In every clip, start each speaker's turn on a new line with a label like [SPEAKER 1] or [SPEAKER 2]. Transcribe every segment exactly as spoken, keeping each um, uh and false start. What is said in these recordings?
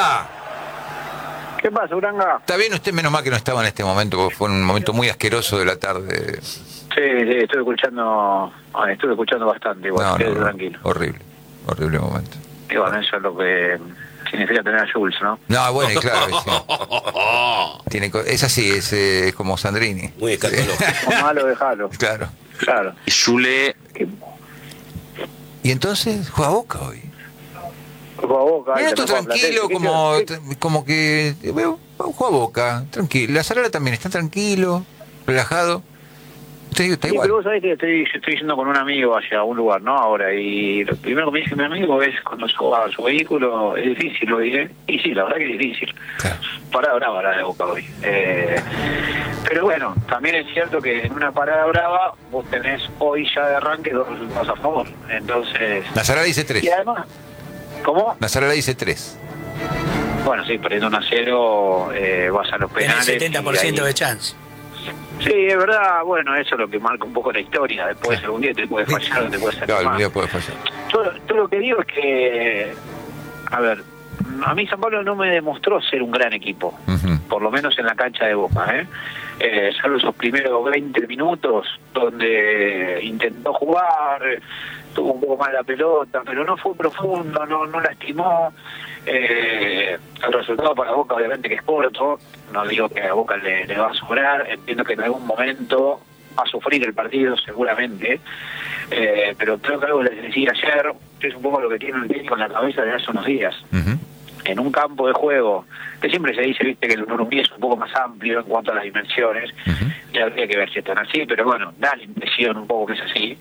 [SPEAKER 1] Uranga!
[SPEAKER 2] ¿Qué pasa, Uranga?
[SPEAKER 1] Está bien usted, menos mal que no estaba en este momento, porque fue un momento muy asqueroso de la tarde.
[SPEAKER 2] Sí, sí, estuve escuchando, estuve escuchando bastante, igual,
[SPEAKER 1] No,
[SPEAKER 2] quede
[SPEAKER 1] no,
[SPEAKER 2] tranquilo.
[SPEAKER 1] horrible, horrible momento.
[SPEAKER 2] Y bueno, eso es lo que significa tener a Jules, ¿no?
[SPEAKER 1] No, bueno, y claro, sí. Tiene, co- es así, es, eh, es como Sandrini.
[SPEAKER 3] Muy escatológico.
[SPEAKER 2] Como malo, dejalo.
[SPEAKER 1] Claro.
[SPEAKER 2] Claro.
[SPEAKER 3] Y Zule,
[SPEAKER 1] Y entonces juega Boca hoy.
[SPEAKER 2] Juega Boca.
[SPEAKER 1] Mira,
[SPEAKER 2] ahí
[SPEAKER 1] esto
[SPEAKER 2] también juega
[SPEAKER 1] tranquilo,
[SPEAKER 2] Platense.
[SPEAKER 1] como,
[SPEAKER 2] ¿Qué- qué-
[SPEAKER 1] como que eh, bueno, juega Boca, tranquilo. La Zarala también está tranquilo, relajado. Usted está
[SPEAKER 2] Sí,
[SPEAKER 1] igual.
[SPEAKER 2] pero vos sabés que estoy, estoy yendo con un amigo hacia un lugar, ¿no? Ahora, y lo primero que me dice mi amigo es cuando suba a su vehículo, es difícil, lo diré. Y sí, la verdad que es difícil.
[SPEAKER 1] Claro.
[SPEAKER 2] Parada brava la de Boca hoy. Eh, pero bueno, también es cierto que en una parada brava vos tenés hoy ya de arranque dos resultados a favor. Entonces...
[SPEAKER 1] La Zarala dice tres.
[SPEAKER 2] Y además... ¿Cómo?
[SPEAKER 1] La Zarala dice tres.
[SPEAKER 2] Bueno, sí, perdiendo un a cero, eh, vas a los
[SPEAKER 4] Tenés
[SPEAKER 2] penales.
[SPEAKER 4] setenta por ciento
[SPEAKER 2] y ahí-
[SPEAKER 4] de chance.
[SPEAKER 2] Sí, es verdad, bueno, eso es lo que marca un poco la historia. Después algún día te puede fallar o te puede salir
[SPEAKER 1] Claro,
[SPEAKER 2] mal.
[SPEAKER 1] algún día puede fallar.
[SPEAKER 2] Todo, todo lo que digo es que, a ver, a mí San Pablo no me demostró ser un gran equipo,
[SPEAKER 1] Ujú.
[SPEAKER 2] por lo menos en la cancha de Boca, ¿eh? Eh, salvo esos primeros veinte minutos donde intentó jugar, eh, tuvo un poco más la pelota, pero no fue profundo, no, no lastimó. Eh, el resultado para Boca obviamente que es corto, no digo que a Boca le, le va a sobrar, entiendo que en algún momento va a sufrir el partido seguramente, eh, pero creo que algo les decía ayer, es un poco lo que tiene el técnico en la cabeza de hace unos días.
[SPEAKER 1] Ujú.
[SPEAKER 2] En un campo de juego, que siempre se dice, viste, que el Uruguay es un poco más amplio en cuanto a las dimensiones,
[SPEAKER 1] Ujú.
[SPEAKER 2] y habría que ver si están así, pero bueno, da la impresión un poco que es así.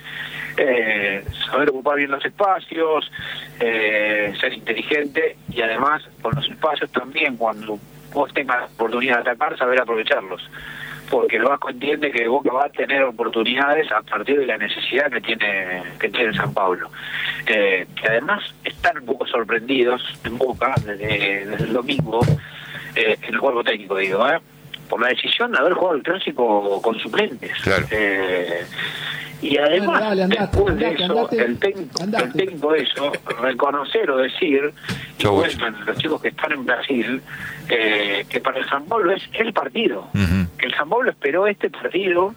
[SPEAKER 2] Eh, saber ocupar bien los espacios, eh, ser inteligente, y además con los espacios también, cuando vos tengas la oportunidad de atacar, saber aprovecharlos. Porque el Vasco entiende que Boca va a tener oportunidades a partir de la necesidad que tiene que tiene San Pablo. Eh, que además están un poco sorprendidos en Boca desde, desde el domingo, eh, en el cuerpo técnico, digo, ¿eh? por la decisión de haber jugado el clásico con suplentes.
[SPEAKER 1] Claro.
[SPEAKER 2] Eh, y además,
[SPEAKER 5] Bueno, dale, andate,
[SPEAKER 2] después de
[SPEAKER 5] andate,
[SPEAKER 2] eso,
[SPEAKER 5] andate,
[SPEAKER 2] el, técnico,
[SPEAKER 5] andate.
[SPEAKER 2] el técnico de eso, reconocer o decir, y
[SPEAKER 1] Chau,
[SPEAKER 2] cuentan los chicos que están en Brasil, eh, que para el San Pablo es el partido.
[SPEAKER 1] Ujú.
[SPEAKER 2] Que el San Pablo esperó este partido.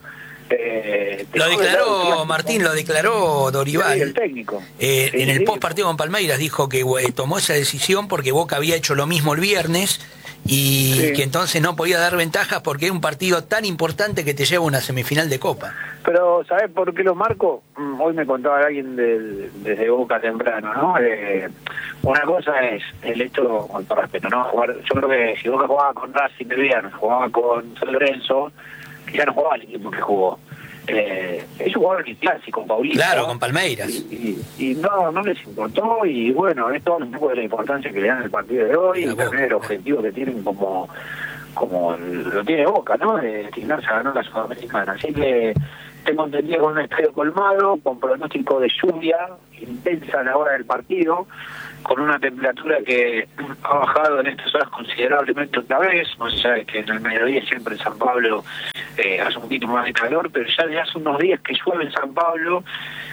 [SPEAKER 2] Eh,
[SPEAKER 4] Lo
[SPEAKER 2] dejó de lado el
[SPEAKER 4] declaró,
[SPEAKER 2] clásico.
[SPEAKER 4] Martín, lo declaró
[SPEAKER 2] Sí,
[SPEAKER 4] Dorival.
[SPEAKER 2] el técnico.
[SPEAKER 4] Eh,
[SPEAKER 2] Sí,
[SPEAKER 4] en el
[SPEAKER 2] sí.
[SPEAKER 4] post partido con Palmeiras dijo que eh, tomó esa decisión porque Boca había hecho lo mismo el viernes y
[SPEAKER 2] Sí.
[SPEAKER 4] que entonces no podía dar ventajas porque es un partido tan importante que te lleva a una semifinal de Copa.
[SPEAKER 2] Pero, ¿sabes por qué lo marco? Mm, Hoy me contaba alguien del- desde Boca temprano, ¿no? Eh, una cosa es el hecho, con todo respeto, ¿no? Jugar- yo creo que si Boca jugaba con Racing del viernes, jugaba con San Lorenzo, ya no jugaba el equipo que jugó. Eh, ellos jugaron el clásico, Paulista.
[SPEAKER 4] Claro, con Palmeiras.
[SPEAKER 2] Y, y, y no, no les importó, y bueno, esto habla un poco de la importancia que le dan al partido de hoy,
[SPEAKER 4] La
[SPEAKER 2] y también el
[SPEAKER 4] Boca.
[SPEAKER 2] objetivo que tienen como como lo tiene Boca, ¿no? De destinarse a ganar la Sudamericana. Así que tengo entendido con un estadio colmado, con pronóstico de lluvia intensa a la hora del partido, con una temperatura que ha bajado en estas horas considerablemente otra vez. No se sabe que en el mediodía siempre en San Pablo eh, hace un poquito más de calor, pero ya de hace unos días que llueve en San Pablo.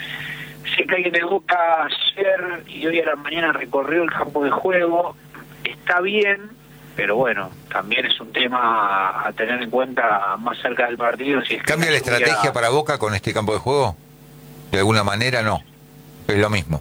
[SPEAKER 2] Sé que alguien de Boca ayer y hoy a la mañana recorrió el campo de juego, está bien, pero bueno, también es un tema a tener en cuenta más cerca del partido. Si es que
[SPEAKER 1] ¿Cambia la
[SPEAKER 2] lluvia-
[SPEAKER 1] estrategia para Boca con este campo de juego? De alguna manera no. Es lo mismo.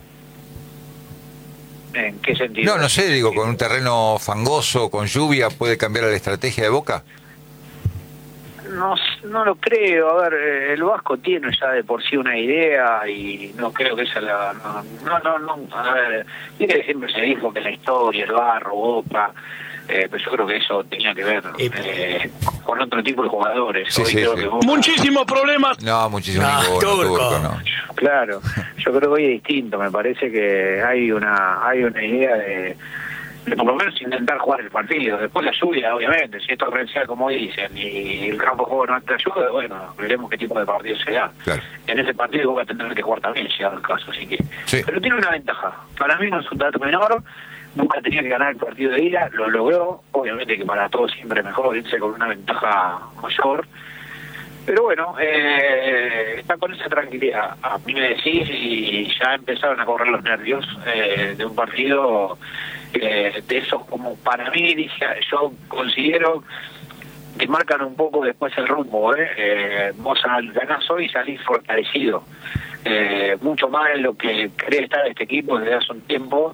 [SPEAKER 2] ¿En qué sentido?
[SPEAKER 1] No, no sé, digo, con un terreno fangoso, con lluvia, ¿puede cambiar la estrategia de Boca?
[SPEAKER 2] No, no lo creo. A ver, eh, el Vasco tiene ya de por sí una idea y no creo que esa la... No, no, no. no a ver, mire que siempre se dijo que la historia, el barro, Boca... Eh, pero yo creo que eso tenía que ver eh, con otro tipo de jugadores.
[SPEAKER 1] Sí,
[SPEAKER 2] Hoy
[SPEAKER 1] sí,
[SPEAKER 2] creo
[SPEAKER 1] sí.
[SPEAKER 2] que Boca-
[SPEAKER 5] Muchísimos problemas.
[SPEAKER 1] No, muchísimo
[SPEAKER 4] No,
[SPEAKER 1] ninguno,
[SPEAKER 4] Turco.
[SPEAKER 1] Turco, no.
[SPEAKER 2] Claro, yo creo que hoy es distinto. Me parece que hay una hay una idea de, de por lo menos intentar jugar el partido. Después la lluvia, obviamente, si esto es torrencial como dicen y el campo de juego no te ayuda, bueno, veremos qué tipo de partido será.
[SPEAKER 1] Claro.
[SPEAKER 2] En ese partido voy a tener que jugar también, si el caso, así que...
[SPEAKER 1] Sí.
[SPEAKER 2] Pero tiene una ventaja. Para mí no es un dato menor. Nunca tenía que ganar el partido de ida, lo logró. Obviamente que para todos siempre es mejor irse con una ventaja mayor. Pero bueno, eh, está con esa tranquilidad. A mí me decís y ya empezaron a correr los nervios eh, de un partido eh, de esos como para mí, dije, yo considero que marcan un poco después el rumbo, ¿eh? Eh, vos ganás hoy y salís fortalecido, eh, mucho más de lo que cree estar este equipo desde hace un tiempo,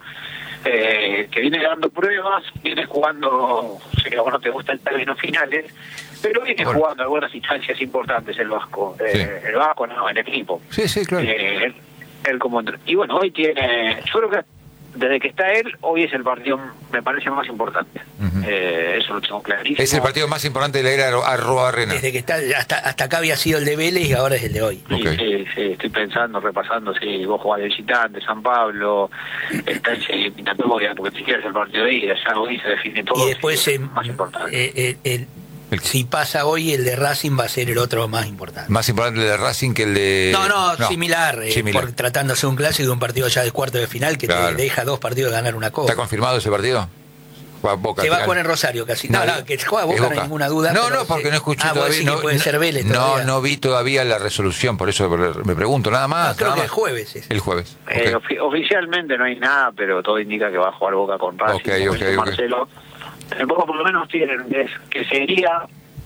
[SPEAKER 2] eh, que viene dando pruebas, viene jugando, sé que a vos no te gusta el término finales, pero viene bueno. jugando algunas instancias importantes el Vasco, eh, sí. el Vasco no, el equipo.
[SPEAKER 1] Sí, sí, claro.
[SPEAKER 2] Eh, él, él como entre... Y bueno, hoy tiene, yo creo que desde que está él, hoy es el partido, me parece, más importante. Uh-huh. eh, eso lo tengo clarísimo.
[SPEAKER 1] Es el partido más importante de la era Arroba Arena.
[SPEAKER 4] Desde que está, hasta, hasta acá había sido el de Vélez y ahora es el de hoy.
[SPEAKER 2] Sí, okay. sí, sí, estoy pensando, repasando, si sí, vos jugás de visitante, San Pablo, está ese eliminatoria, porque si quieres el partido de ida, ya hoy se define todo.
[SPEAKER 4] Y después, sí, eh, más importante. Eh, eh, eh, El, si pasa hoy, el de Racing va a ser el otro más importante.
[SPEAKER 1] Más importante el de Racing que el de...
[SPEAKER 4] No, no, no similar, eh, similar. Por, tratándose de un clásico de un partido ya de cuarto de final que claro. te deja dos partidos de ganar una copa.
[SPEAKER 1] ¿Está confirmado ese partido?
[SPEAKER 4] Boca, se va a poner Rosario casi. No, no, no que juega Boca, Boca, no hay ninguna duda.
[SPEAKER 1] No, no, porque no escuché
[SPEAKER 4] ah,
[SPEAKER 1] todavía.
[SPEAKER 4] No, puede
[SPEAKER 1] no,
[SPEAKER 4] ser Vélez
[SPEAKER 1] no, no vi todavía la resolución, por eso me pregunto, nada más.
[SPEAKER 4] No, creo
[SPEAKER 1] nada
[SPEAKER 4] que
[SPEAKER 1] más.
[SPEAKER 4] el jueves es.
[SPEAKER 1] El jueves.
[SPEAKER 2] Eh, okay. ofi oficialmente no hay nada, pero todo indica que va a jugar Boca con Racing.
[SPEAKER 1] Okay, okay, okay.
[SPEAKER 2] Marcelo. En Boca por lo menos tienen que sería...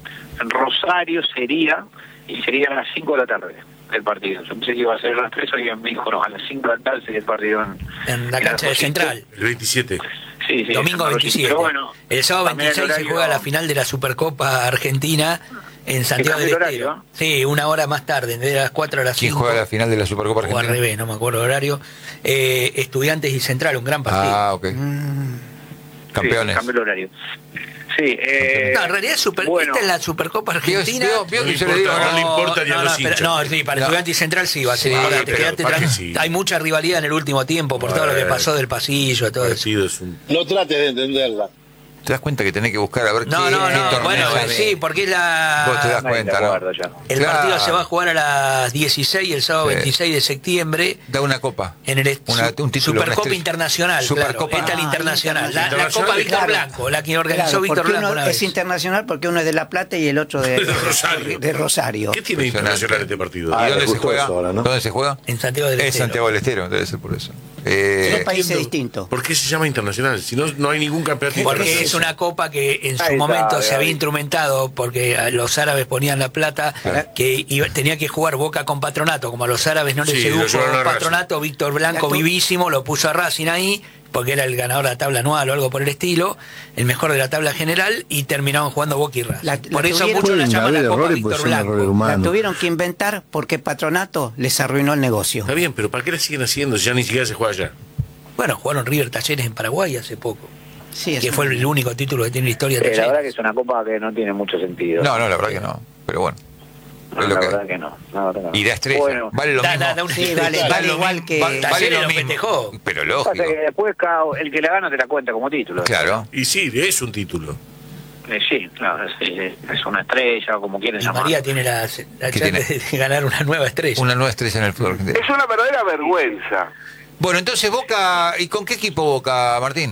[SPEAKER 2] En Rosario sería, y sería a las cinco de la tarde el partido. Yo pensé que iba a ser a las tres, hoy me dijo, no, a las cinco de la tarde sería el partido en,
[SPEAKER 4] en la cancha de Central.
[SPEAKER 3] El veintisiete.
[SPEAKER 2] Sí, sí.
[SPEAKER 4] Domingo veintisiete. Pero bueno, el sábado veintiséis el se juega la final de la Supercopa Argentina en Santiago del Estero. Sí, una hora más tarde, de las cuatro a las cinco.
[SPEAKER 1] ¿Quién juega la final de la Supercopa Argentina?
[SPEAKER 4] O al revés, no me acuerdo el horario. Eh, Estudiantes y Central, un gran partido.
[SPEAKER 1] Ah, ok. Mm. Campeones.
[SPEAKER 2] Sí, cambio el horario. Sí, eh,
[SPEAKER 4] no, en realidad super,
[SPEAKER 2] bueno,
[SPEAKER 4] esta es la Supercopa Argentina.
[SPEAKER 3] Vio, vio, vio, no, le importa, no, no le importa ni
[SPEAKER 4] no,
[SPEAKER 3] a los
[SPEAKER 4] no,
[SPEAKER 3] hinchas.
[SPEAKER 4] Pero, no, sí, para no. Estudiantes y Central sí va a ser. Sí, ahora, pero, quedate, sí. Hay mucha rivalidad en el último tiempo por bueno, todo lo que pasó del pasillo, todo eso.
[SPEAKER 3] Es un...
[SPEAKER 5] No trates de entenderla.
[SPEAKER 1] ¿Te das cuenta que tenés que buscar a ver
[SPEAKER 4] no,
[SPEAKER 1] qué,
[SPEAKER 4] no,
[SPEAKER 1] qué
[SPEAKER 4] no,
[SPEAKER 1] torneo
[SPEAKER 4] bueno,
[SPEAKER 1] es?
[SPEAKER 4] sí, porque es la...
[SPEAKER 1] Vos te das cuenta, ¿no?
[SPEAKER 4] El claro. partido se va a jugar a las dieciséis, el sábado sí. veintiséis de septiembre.
[SPEAKER 1] Da una copa.
[SPEAKER 4] En el
[SPEAKER 1] una, un título,
[SPEAKER 4] Supercopa Internacional,
[SPEAKER 1] Supercopa.
[SPEAKER 4] Claro. Esta es la internacional. La, la Copa Víctor
[SPEAKER 6] claro.
[SPEAKER 4] Blanco, la que organizó
[SPEAKER 6] claro,
[SPEAKER 4] Víctor Blanco.
[SPEAKER 6] Uno es internacional porque uno es de La Plata y el otro de, de, Rosario. de Rosario.
[SPEAKER 3] ¿Qué tiene internacional este partido?
[SPEAKER 1] ¿Y ah, dónde se juega? Ahora, ¿no? ¿Dónde se juega?
[SPEAKER 4] En Santiago del Estero.
[SPEAKER 1] Es Santiago del Estero, debe ser por eso.
[SPEAKER 6] Eh, Son países distintos.
[SPEAKER 3] ¿Por qué se llama internacional? Si no, no hay ningún campeonato
[SPEAKER 4] porque
[SPEAKER 3] internacional.
[SPEAKER 4] Porque es una copa que en su
[SPEAKER 2] ahí
[SPEAKER 4] momento
[SPEAKER 2] está,
[SPEAKER 4] se había instrumentado porque los árabes ponían la plata, claro. que iba, tenía que jugar Boca con Patronato. Como a los árabes no les sí, sedujo Patronato, Víctor Blanco vivísimo lo puso a Racing ahí, porque era el ganador de la tabla anual o algo por el estilo, el mejor de la tabla general, y terminaron jugando Boca y Racing. La, por la eso muchos la llaman la Copa Víctor Blanco.
[SPEAKER 6] La tuvieron que inventar porque Patronato les arruinó el negocio.
[SPEAKER 3] Está bien, pero ¿para qué la siguen haciendo si ya ni siquiera se juega allá?
[SPEAKER 4] Bueno, jugaron River Talleres en Paraguay hace poco. Sí, que fue el único título que tiene la historia de
[SPEAKER 2] eh, La verdad que es una copa que no tiene mucho sentido.
[SPEAKER 1] No, no, la verdad que no. Pero bueno.
[SPEAKER 2] No, la, que... verdad que no, la verdad que no.
[SPEAKER 1] Y la estrella. Bueno, vale lo
[SPEAKER 4] da,
[SPEAKER 1] mismo.
[SPEAKER 4] Da, da un...
[SPEAKER 6] sí, vale, vale, vale igual que...
[SPEAKER 1] Vale, vale lo mismo.
[SPEAKER 4] Festejó.
[SPEAKER 1] Pero lógico.
[SPEAKER 2] Pasa que después cada, el que la gana te la cuenta como título.
[SPEAKER 1] Claro.
[SPEAKER 3] Y sí, es un título.
[SPEAKER 2] Eh, sí, claro, es, es una estrella, como quieres llamar.
[SPEAKER 4] María tiene la, la chance tiene? de ganar una nueva estrella.
[SPEAKER 1] Una nueva estrella en el fútbol.
[SPEAKER 5] Es una verdadera vergüenza.
[SPEAKER 1] Bueno, entonces Boca, ¿y con qué equipo Boca, Martín?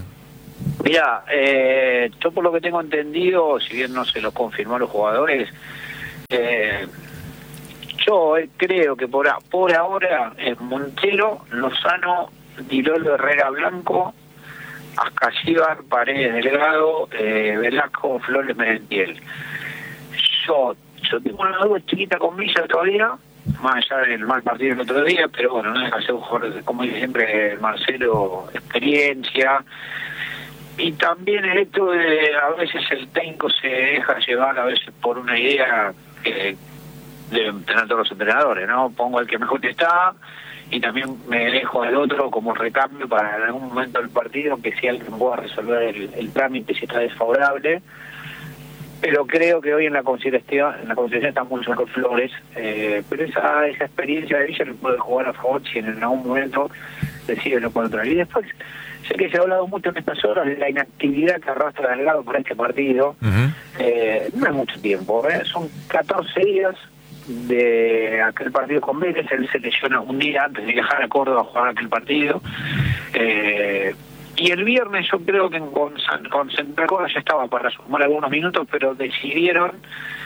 [SPEAKER 2] Mira, eh, yo por lo que tengo entendido, si bien no se lo confirmó a los jugadores, eh, yo eh, creo que por, a, por ahora es Montero, Lozano, Dilolo, Herrera, Blanco, Ascasíbar, Paredes, Delgado, eh, Velasco, Flores, Merentiel. Yo, yo tengo una duda chiquita con Villa todavía, más allá del mal partido el otro día, pero bueno, no deja de ser un jugador, como dice siempre Marcelo, experiencia. Y también el hecho de a veces el técnico se deja llevar a veces por una idea que deben tener todos los entrenadores, ¿no? Pongo el que mejor está y también me dejo al otro como recambio para en algún momento del partido que sea el que pueda resolver el, el trámite si está desfavorable. Pero creo que hoy en la consideración, en la consideración está mucho mejor Flores, eh, pero esa, esa experiencia de Villa le puede jugar a favor si en algún momento decide lo contrario. Y después, sé que se ha hablado mucho en estas horas de la inactividad que arrastra Delgado por este partido. Uh-huh. eh, no es mucho tiempo, ¿eh? Son catorce días de aquel partido con Vélez. Él se lesiona un día antes de viajar a Córdoba a jugar aquel partido. Eh, y el viernes yo creo que con, con Central Córdoba ya estaba para sumar algunos minutos, pero decidieron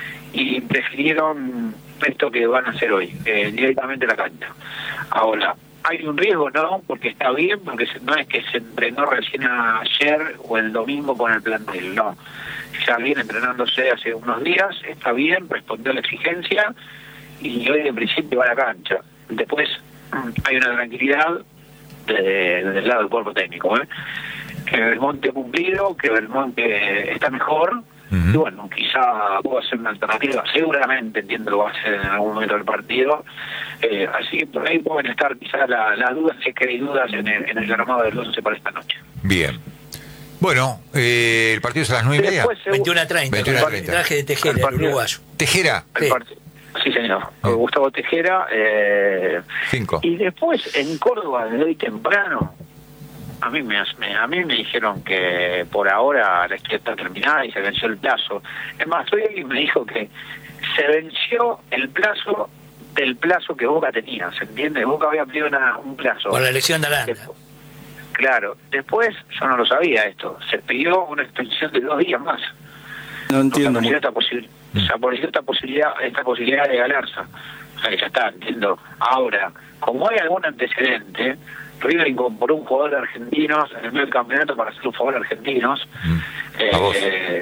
[SPEAKER 2] y prefirieron esto que van a hacer hoy, eh, directamente la cancha. Ahora, ¿hay un riesgo? No, porque está bien, porque no es que se entrenó recién ayer o el domingo con el plantel, no. Ya viene entrenándose hace unos días, está bien, respondió a la exigencia y hoy en principio va a la cancha. Después hay una tranquilidad desde, desde el lado del cuerpo técnico, ¿eh? Que Belmonte ha cumplido, que Belmonte está mejor, uh-huh. y bueno, quizá pueda ser una alternativa, seguramente entiendo que va a ser en algún momento del partido, eh, así que por ahí pueden estar quizás las la dudas, si es que hay dudas en el, en el armado del once para esta noche.
[SPEAKER 1] Bien. Bueno, eh, el partido es a las nueve y media.
[SPEAKER 4] veintiuno a treinta, el arbitraje de Tejera, el uruguayo.
[SPEAKER 1] Tejera.
[SPEAKER 2] Sí. Sí, señor. Sí. Gustavo Tejera. Eh,
[SPEAKER 1] Cinco.
[SPEAKER 2] Y después, en Córdoba, de hoy temprano, a mí me, me a mí me dijeron que por ahora la historia está terminada y se venció el plazo. Es más, hoy alguien me dijo que se venció el plazo del plazo que Boca tenía, ¿se entiende? Boca había pedido una, un plazo.
[SPEAKER 4] Por la elección de Aranda.
[SPEAKER 2] Claro. Después, yo no lo sabía esto, se pidió una extensión de dos días más.
[SPEAKER 7] No entiendo.
[SPEAKER 2] Se esta posibilidad. Se apareció esta posibilidad, esta posibilidad de Galarza. O sea, que ya está, entiendo. Ahora, como hay algún antecedente, River incorporó un jugador de argentinos en el medio del campeonato para hacer un favor a argentinos.
[SPEAKER 1] Mm.
[SPEAKER 2] Eh,
[SPEAKER 1] ¿A vos?
[SPEAKER 2] Eh,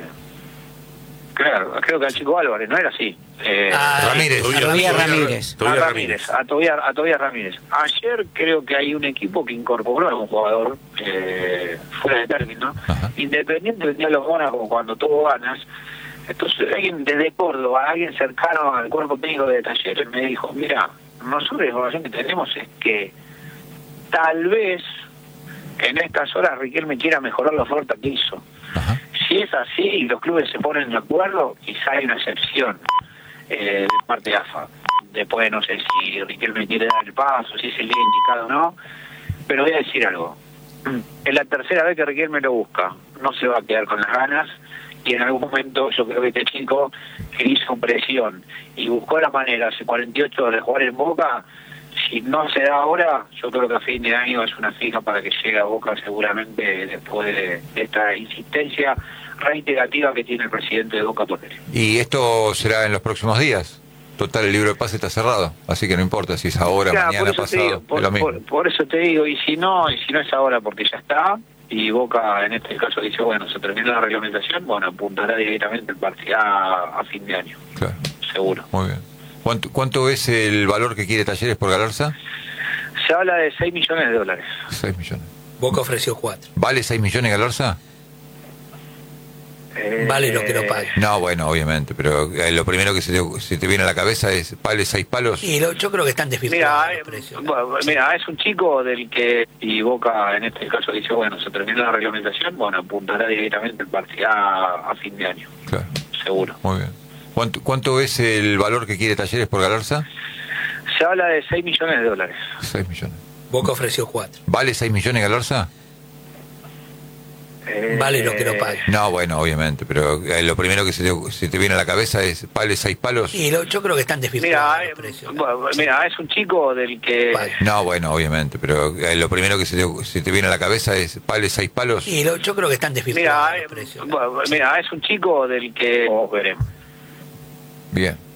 [SPEAKER 2] claro, creo que al Chico Álvarez, no era así. Eh,
[SPEAKER 1] ah, Ramírez.
[SPEAKER 6] A Tobías Ramírez.
[SPEAKER 2] A Ramírez, a Tobías, a Tobías Ramírez. Ayer creo que hay un equipo que incorporó a un jugador eh, fuera de término, Ajá. Independiente del Diablo Mónaco cuando tuvo ganas. Entonces alguien desde Córdoba, alguien cercano al cuerpo técnico de Talleres me dijo, mira, nosotros la información que tenemos es que tal vez en estas horas Riquelme quiera mejorar la oferta que hizo. Ajá. Si es así y los clubes se ponen de acuerdo, quizá hay una excepción eh, de parte de A F A. Después no sé si Riquelme quiere dar el paso, si es el día indicado o no, pero voy a decir algo. Es la tercera vez que Riquelme lo busca, no se va a quedar con las ganas. Y en algún momento yo creo que este chico que hizo presión y buscó la manera hace cuarenta y ocho horas de jugar en Boca, si no se da ahora, yo creo que a fin de año es una fija para que llegue a Boca seguramente después de esta insistencia reiterativa que tiene el presidente de Boca por él.
[SPEAKER 1] ¿Y esto será en los próximos días? Total, el libro de pase está cerrado, así que no importa si es ahora, claro, mañana, pasado, digo,
[SPEAKER 2] por,
[SPEAKER 1] es lo mismo.
[SPEAKER 2] Por, por eso te digo, y si no, y si no es ahora porque ya está, y Boca en este caso dice, bueno, se terminó la reglamentación, bueno, apuntará directamente el partido a, a fin de año.
[SPEAKER 1] Claro.
[SPEAKER 2] Seguro.
[SPEAKER 1] Muy bien. ¿Cuánto, ¿Cuánto es el valor que quiere Talleres por Galarza?
[SPEAKER 2] Se habla de seis millones de dólares.
[SPEAKER 1] seis millones.
[SPEAKER 4] Boca ofreció cuatro.
[SPEAKER 1] ¿Vale seis millones Galarza?
[SPEAKER 2] Eh,
[SPEAKER 4] vale lo que lo pague.
[SPEAKER 1] No, bueno, obviamente, pero eh, lo primero que se te, se te viene a la cabeza es vale seis palos.
[SPEAKER 4] Y lo, yo creo que están desvirtuados
[SPEAKER 2] mira,
[SPEAKER 4] los precios.
[SPEAKER 2] Bueno, mira, es un chico del que, y Boca en este caso dice, bueno, se terminó la reglamentación, bueno, apuntará directamente el partido a, a fin de año.
[SPEAKER 1] Claro.
[SPEAKER 2] Seguro.
[SPEAKER 1] Muy bien. ¿Cuánto, ¿Cuánto es el valor que quiere Talleres por Galarza?
[SPEAKER 2] Se habla de seis millones de dólares.
[SPEAKER 1] seis millones.
[SPEAKER 4] Boca ofreció cuatro.
[SPEAKER 1] ¿Vale seis millones Galarza?
[SPEAKER 2] Eh,
[SPEAKER 4] vale lo que lo pague.
[SPEAKER 1] No, bueno, obviamente, pero eh, lo primero que se te, se te viene a la cabeza es vale seis palos.
[SPEAKER 4] Y lo, yo creo que están desvirtuados
[SPEAKER 2] mira,
[SPEAKER 4] los precios.
[SPEAKER 2] Bueno, mira, es un chico del que...
[SPEAKER 4] Vale.
[SPEAKER 1] No, bueno, obviamente, pero eh, lo primero que se te, se te viene a la cabeza es vale seis palos.
[SPEAKER 4] Y lo, yo creo que están desvirtuados
[SPEAKER 2] mira,
[SPEAKER 4] los precios.
[SPEAKER 2] Bueno, mira, es un chico del que... Oh, veremos.
[SPEAKER 1] Bien.